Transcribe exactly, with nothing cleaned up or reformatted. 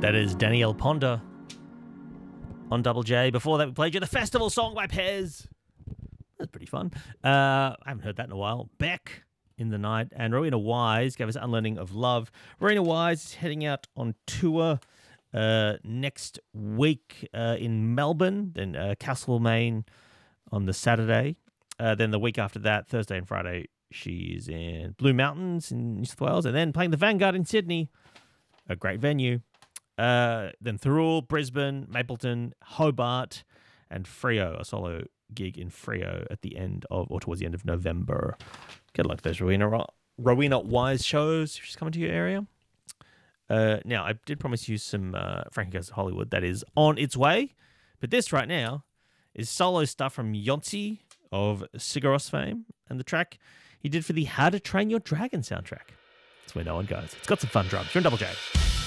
That is Danielle Ponder on Double J. Before that, we played you the festival song by Pez. That's pretty fun. Uh, I haven't heard that in a while. Beck in the Night, and Rowena Wise gave us Unlearning of Love. Rowena Wise is heading out on tour uh, next week uh, in Melbourne, then uh, Castlemaine on the Saturday. Uh, then the week after that, Thursday and Friday, she's in Blue Mountains in New South Wales, and then playing the Vanguard in Sydney, a great venue. Uh, then Thirroul, Brisbane, Mapleton, Hobart, and Freo, a solo gig in Freo at the end of, or towards the end of November. Good luck to those Rowena, Rowena Wise shows if she's coming to your area. Uh, now, I did promise you some uh, Frankie Goes to Hollywood that is on its way, but this right now is solo stuff from Yonsei of Sigur Rós fame, and the track he did for the How to Train Your Dragon soundtrack. That's where no one goes. It's got some fun drums. You're on Double J.